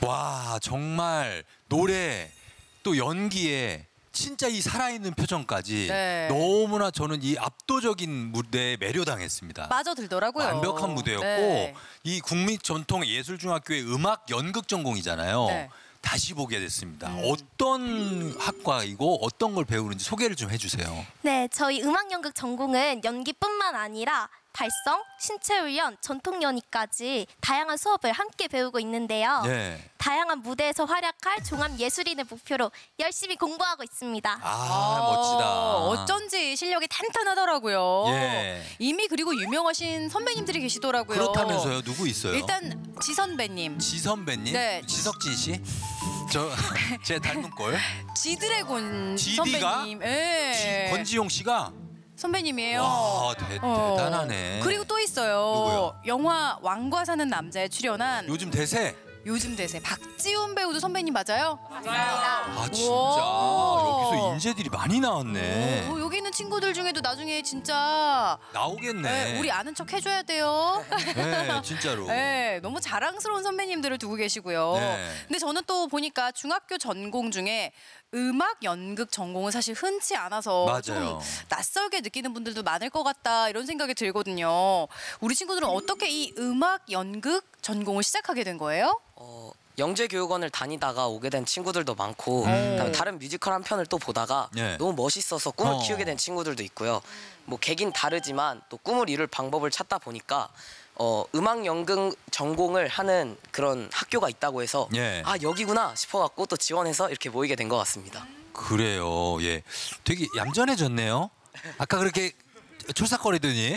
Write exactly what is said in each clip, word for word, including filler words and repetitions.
와, 정말 노래 또 연기에 진짜 이 살아있는 표정까지 네. 너무나 저는 이 압도적인 무대에 매료당했습니다. 빠져들더라고요. 완벽한 무대였고 네. 이 국립전통예술중학교의 음악 연극 전공이잖아요. 네. 다시 보게 됐습니다. 음. 어떤 학과이고 어떤 걸 배우는지 소개를 좀 해주세요. 네, 저희 음악연극 전공은 연기뿐만 아니라 발성, 신체훈련, 전통연희까지 다양한 수업을 함께 배우고 있는데요. 네. 다양한 무대에서 활약할 종합예술인을 목표로 열심히 공부하고 있습니다. 아, 멋지다. 어쩐지 실력이 탄탄하더라고요. 예. 이미 그리고 유명하신 선배님들이 계시더라고요. 그렇다면서요? 누구 있어요? 일단 지 선배님, 지 선배님? 네. 지석진 씨? 저 제 닮은 꼴? 지드래곤 지디가? 선배님, 예. 지- 권지용 씨가? 선배님이에요. 와, 대, 어. 대단하네. 그리고 또 있어요. 누구요? 영화 왕과 사는 남자에 출연한 요즘 대세? 요즘 대세 박지훈 배우도 선배님 맞아요? 아, 진짜. 우와. 여기서 인재들이 많이 나왔네. 어, 여기 있는 친구들 중에도 나중에 진짜 나오겠네. 네, 우리 아는 척 해줘야 돼요. 네, 진짜로. 네, 너무 자랑스러운 선배님들을 두고 계시고요. 네. 근데 저는 또 보니까 중학교 전공 중에 음악 연극 전공은 사실 흔치 않아서 맞아요. 좀 낯설게 느끼는 분들도 많을 것 같다 이런 생각이 들거든요. 우리 친구들은 어떻게 이 음악 연극 전공을 시작하게 된 거예요? 어, 영재교육원을 다니다가 오게 된 친구들도 많고 그다음에 다른 뮤지컬 한 편을 또 보다가 네. 너무 멋있어서 꿈을 어. 키우게 된 친구들도 있고요. 뭐 계긴 다르지만 또 꿈을 이룰 방법을 찾다 보니까 어, 음악 연극 전공을 하는 그런 학교가 있다고 해서 예. 아 여기구나 싶어갖고 또 지원해서 이렇게 모이게 된 것 같습니다. 그래요. 예. 되게 얌전해졌네요. 아까 그렇게 출삭거리더니.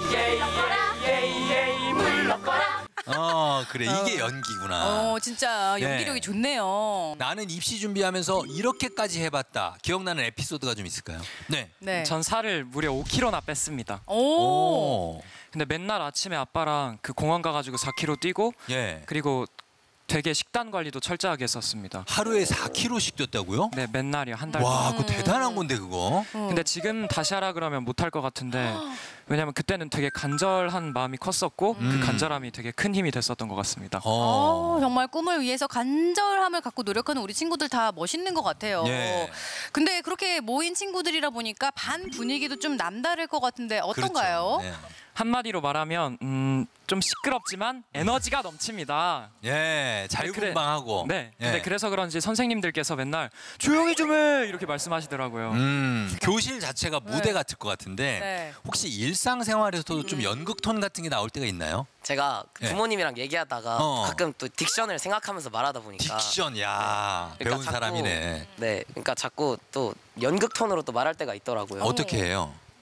어, 그래. 이게 연기구나. 어, 진짜 네. 연기력이 좋네요. 나는 입시 준비하면서 이렇게까지 해봤다. 기억나는 에피소드가 좀 있을까요? 네. 네. 전 살을 무려 오 킬로그램나 뺐습니다. 오. 오. 근데 맨날 아침에 아빠랑 그 공원 가가지고 사 킬로그램 뛰고 예. 그리고 되게 식단 관리도 철저하게 했었습니다. 하루에 사 킬로그램씩 뛰었다고요? 네, 맨날이요. 한 달. 와, 동안. 그거 대단한 건데 그거. 근데 지금 다시 하라 그러면 못할 것 같은데 왜냐면 그때는 되게 간절한 마음이 컸었고 음. 그 간절함이 되게 큰 힘이 됐었던 것 같습니다. 어, 정말 꿈을 위해서 간절함을 갖고 노력하는 우리 친구들 다 멋있는 것 같아요. 예. 근데 그렇게 모인 친구들이라 보니까 반 분위기도 좀 남다를 것 같은데 어떤가요? 그렇죠. 한마디로 말하면 음, 좀 시끄럽지만 에너지가 넘칩니다. 예. 예, 자유분방하고. 네. 예. 근데 그래서 그런지 선생님들께서 맨날 조용히 좀 해 이렇게 말씀하시더라고요. 음, 교실 자체가 무대 네. 같을 것 같은데 네. 혹시 일상생활에서도 좀 연극 톤 같은 게 나올 때가 있나요? 제가 그 네. 부모님이랑 얘기하다가 어. 가끔 또 딕션을 생각하면서 말하다 보니까 딕션, 야 그러니까 배운 자꾸- 사람이네. 네, 그러니까 자꾸 또 연극 톤으로 또 말할 때가 있더라고요. 어떻게 해요?